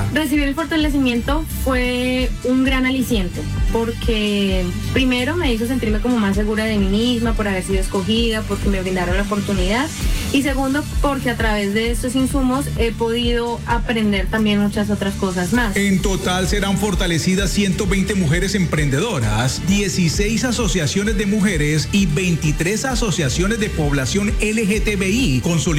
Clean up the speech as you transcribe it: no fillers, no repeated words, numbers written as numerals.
Recibir el fortalecimiento fue un gran aliciente, porque primero me hizo sentirme como más segura de mí misma por haber sido escogida, porque me brindaron la oportunidad, y segundo, porque a través de estos insumos he podido aprender también muchas otras cosas más. En total serán fortalecidas 120 mujeres emprendedoras, 16 asociaciones de mujeres y 23 asociaciones de población LGTBI,